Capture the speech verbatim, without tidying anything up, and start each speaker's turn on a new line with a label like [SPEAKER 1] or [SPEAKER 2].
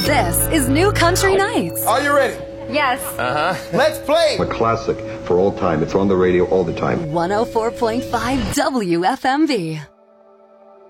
[SPEAKER 1] This is New Country Nights.
[SPEAKER 2] Are you ready?
[SPEAKER 1] Yes.
[SPEAKER 2] Uh-huh. Let's play.
[SPEAKER 3] A classic for all time. It's on the radio all the time.
[SPEAKER 1] one oh four point five W F M V.